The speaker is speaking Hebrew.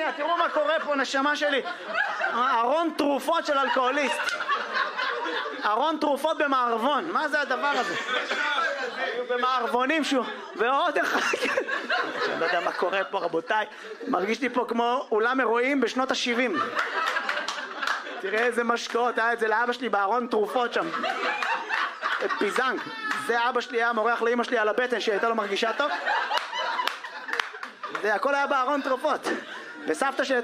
שנייה, תראו מה קורה פה, נשמה שלי. ארון תרופות של אלכוהוליסט. ארון תרופות במערבון. מה זה הדבר הזה? במערבונים שהוא... ועוד אחד. אני לא יודע מה קורה פה, רבותיי. מרגיש לי פה כמו אולם אירועים בשנות ה-70. תראה איזה משקאות, היה את זה לאבא שלי בארון תרופות שם. פיזנג. זה אבא שלי היה מורח לאמא שלי על הבטן שהייתה לו מרגישה טוב. זה הכל היה בארון תרופות. וסבתא שלי